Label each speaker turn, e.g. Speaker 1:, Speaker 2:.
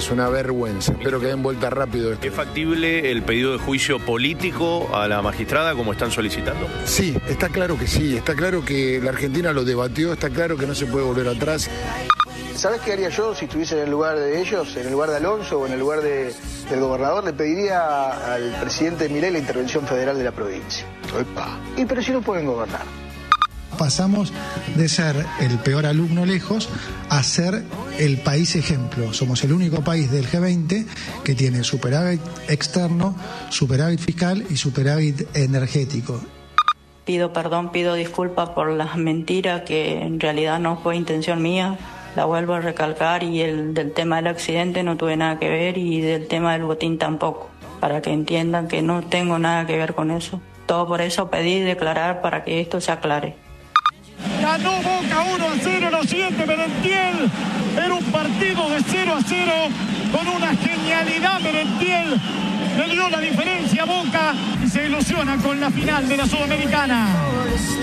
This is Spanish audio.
Speaker 1: Es una vergüenza. Espero que den vuelta rápido esto.
Speaker 2: ¿Es factible el pedido de juicio político a la magistrada como están solicitando?
Speaker 1: Sí, está claro que sí. Está claro que la Argentina lo debatió. Está claro que no se puede volver atrás.
Speaker 3: ¿Sabés qué haría yo si estuviese en el lugar de ellos, en el lugar de Alonso o en el lugar del gobernador? Le pediría al presidente Milei la intervención federal de la provincia. ¡Epa! Pero si no pueden gobernar.
Speaker 4: Pasamos de ser el peor alumno lejos a ser el país ejemplo. Somos el único país del G20 que tiene superávit externo, superávit fiscal y superávit energético.
Speaker 5: Pido perdón, pido disculpas por las mentiras que en realidad no fue intención mía. La vuelvo a recalcar, y del tema del accidente no tuve nada que ver, y del tema del botín tampoco, para que entiendan que no tengo nada que ver con eso. Todo por eso pedí declarar para que esto se aclare.
Speaker 6: Ganó Boca 1-0, lo siguiente Merentiel. Era un partido de 0-0 con una genialidad. Merentiel le dio la diferencia a Boca y se ilusiona con la final de la Sudamericana.